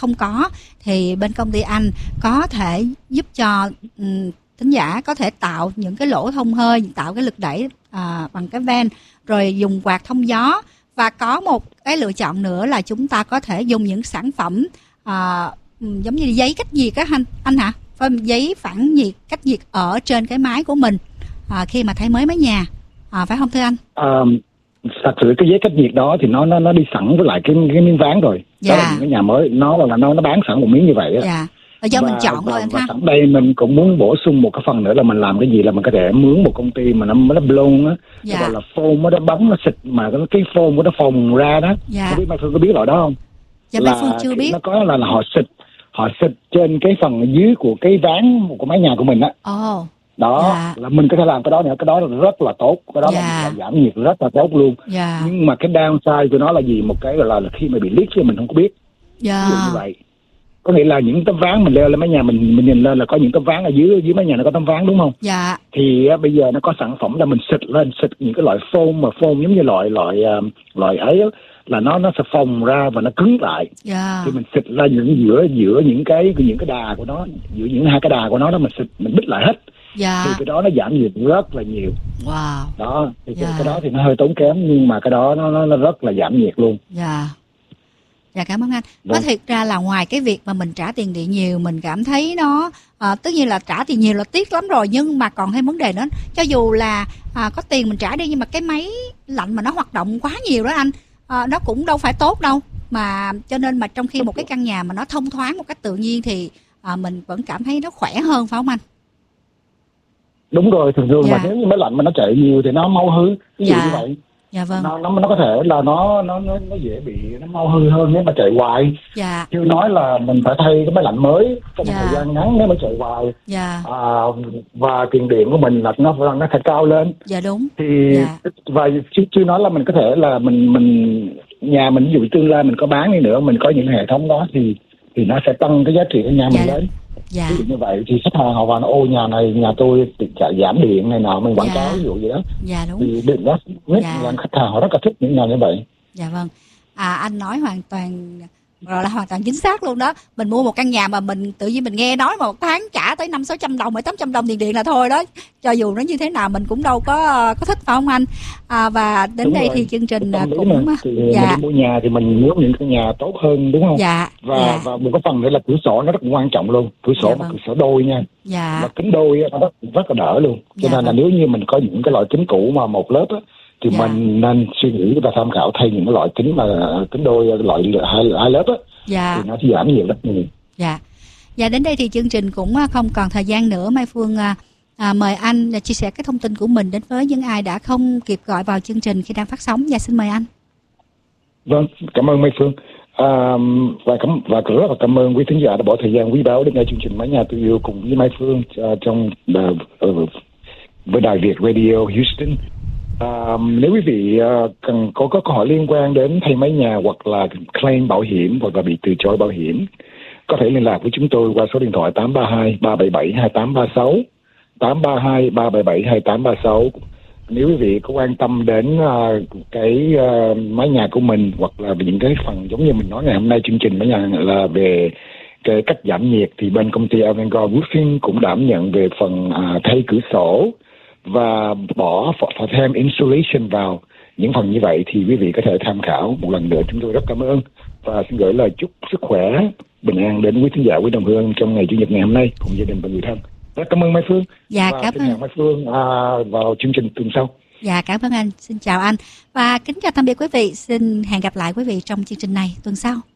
không có, thì bên công ty anh có thể giúp cho thính giả có thể tạo những cái lỗ thông hơi, tạo cái lực đẩy bằng cái van, rồi dùng quạt thông gió. Và có một cái lựa chọn nữa là chúng ta có thể dùng những sản phẩm giống như giấy cách nhiệt á anh hả? Phải giấy phản nhiệt, cách nhiệt ở trên cái mái của mình khi mà thay mới mái nhà, phải không thưa anh? Thật sự cái giấy cách nhiệt đó thì nó đi sẵn với lại cái miếng ván rồi. Đó là những cái nhà mới nó bán sẵn một miếng như vậy á. Dạ. Do mình chọn thôi anh ha. Và sẵn đây mình cũng muốn bổ sung một cái phần nữa là mình làm cái gì là mình có thể mướn một công ty mà nó blown á, dạ. gọi là foam, nó bấm nó xịt mà cái foam của nó phồng ra đó. Dạ. Không biết Mai Phương có biết loại đó không? Dạ Mai Phương chưa biết. Nó có là họ xịt trên cái phần dưới của cái ván của mái nhà của mình á. Đó, dạ. Là mình có thể làm cái đó nữa, cái đó là rất là tốt, cái đó là giảm nhiệt rất là tốt luôn. Dạ. Nhưng mà cái downside của nó là gì? Một cái là khi mà bị leak thì mình không có biết. Dạ. Ví dụ như vậy. Có nghĩa là những tấm ván mình leo lên mái nhà, mình nhìn lên là có những tấm ván ở dưới mái nhà nó có tấm ván đúng không? Dạ. Thì bây giờ nó có sản phẩm là mình xịt những cái loại foam giống như loại ấy là nó sẽ phồng ra và nó cứng lại. Yeah. Thì mình xịt ra giữa những cái đà của nó, giữa những hai cái đà của nó đó, mình bít lại hết. Yeah. Thì cái đó nó giảm nhiệt rất là nhiều. Wow. Đó, thì cái đó thì nó hơi tốn kém, nhưng mà cái đó nó rất là giảm nhiệt luôn. Dạ. Dạ cảm ơn anh. Có thiệt ra là ngoài cái việc mà mình trả tiền điện nhiều, mình cảm thấy nó tất nhiên là trả tiền nhiều là tiếc lắm rồi, nhưng mà còn thêm vấn đề nữa, cho dù là có tiền mình trả đi, nhưng mà cái máy lạnh mà nó hoạt động quá nhiều đó anh, nó cũng đâu phải tốt đâu, mà cho nên mà trong khi một cái căn nhà mà nó thông thoáng một cách tự nhiên thì mình vẫn cảm thấy nó khỏe hơn, phải không anh? Đúng rồi, thường mà nếu như máy lạnh mà nó chạy nhiều thì nó mau hư, ví dụ như vậy. Dạ vâng. Nó có thể là nó dễ bị nó mau hư hơn nếu mà chạy hoài. Dạ. Chưa nói là mình phải thay cái máy lạnh mới trong một thời gian ngắn nếu mà chạy hoài. Dạ. Và tiền điện của mình là nó phải cao lên. Dạ đúng. Thì và chưa nói là mình có thể là mình nhà mình ví dụ tương lai mình có bán đi nữa, mình có những hệ thống đó thì nó sẽ tăng cái giá trị của nhà mình lên. Dạ. Ví dụ như vậy thì khách hàng họ vào ô nhà này, nhà tôi giảm điện này nọ, mình quảng cáo ví dụ vậy đó. Dạ đúng. Thì điện đó làm khách hàng họ rất là thích những nhà như vậy. Dạ vâng. Anh nói hoàn toàn chính xác luôn đó. Mình mua một căn nhà mà mình tự nhiên mình nghe nói mà một tháng trả tới 500-600 đồng, 700-800 đồng tiền điện là thôi đó. Cho dù nó như thế nào mình cũng đâu có thích, phải không anh? Và đến đúng đây rồi. Thì chương trình cũng mình đi mua nhà thì mình muốn những cái nhà tốt hơn đúng không? Dạ. Và một cái phần nữa là cửa sổ nó rất quan trọng luôn. Cửa sổ cửa sổ đôi nha. Dạ. Và kính đôi nó rất là đỡ luôn. Cho nên là nếu như mình có những cái loại kính cũ mà một lớp á, thì mình nên suy nghĩ và tham khảo thay những cái loại kính mà kính đôi, loại hai lớp á. Dạ. Thì nó sẽ giảm nhiều rất nhiều. Dạ. Dạ, đến đây thì chương trình cũng không còn thời gian nữa. Mai Phương mời anh chia sẻ cái thông tin của mình đến với những ai đã không kịp gọi vào chương trình khi đang phát sóng. Dạ, xin mời anh. Vâng, cảm ơn Mai Phương. Và rất là cảm ơn quý thính giả đã bỏ thời gian quý báu để nghe chương trình Mái Nhà Tôi Yêu cùng với Mai Phương trong với đài Việt Radio Houston. Nếu quý vị cần có câu hỏi liên quan đến thay mái nhà hoặc là claim bảo hiểm hoặc là bị từ chối bảo hiểm, có thể liên lạc với chúng tôi qua số điện thoại 832-377-2836, 832-377-2836. Nếu quý vị có quan tâm đến cái mái nhà của mình hoặc là những cái phần giống như mình nói ngày hôm nay, chương trình mái nhà là về cái cách giảm nhiệt, thì bên công ty Avangard Roofing cũng đảm nhận về phần thay cửa sổ và bỏ thêm insulation vào. Những phần như vậy thì quý vị có thể tham khảo. Một lần nữa chúng tôi rất cảm ơn và xin gửi lời chúc sức khỏe, bình an đến quý thính giả, quý đồng hương trong ngày Chủ nhật ngày hôm nay cùng gia đình và người thân. Rất cảm ơn Mai Phương. Dạ, cảm ơn Mai Phương vào chương trình tuần sau. Dạ, cảm ơn anh. Xin chào anh và kính chào tạm biệt quý vị. Xin hẹn gặp lại quý vị trong chương trình này tuần sau.